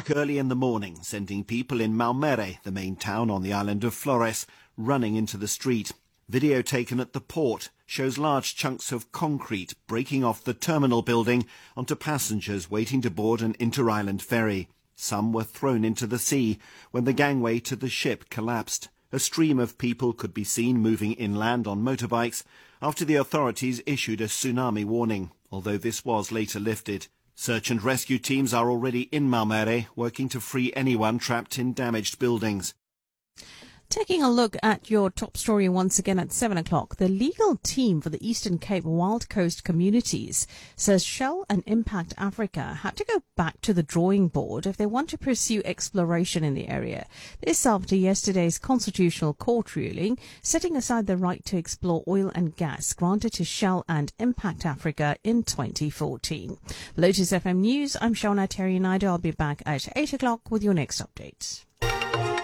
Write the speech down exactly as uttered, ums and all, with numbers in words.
struck early in the morning, sending people in Maumere, the main town on the island of Flores, running into the street. Video taken at the port shows large chunks of concrete breaking off the terminal building onto passengers waiting to board an inter-island ferry. Some were thrown into the sea when the gangway to the ship collapsed. A stream of people could be seen moving inland on motorbikes after the authorities issued a tsunami warning, although this was later lifted. Search and rescue teams are already in Maumere, working to free anyone trapped in damaged buildings. Taking a look at your top story once again at seven o'clock, the legal team for the Eastern Cape Wild Coast Communities says Shell and Impact Africa had to go back to the drawing board if they want to pursue exploration in the area. This after yesterday's Constitutional Court ruling, setting aside the right to explore oil and gas granted to Shell and Impact Africa in twenty fourteen. Lotus F M News, I'm Shauna Terry Naidu. I'll be back at eight o'clock with your next update.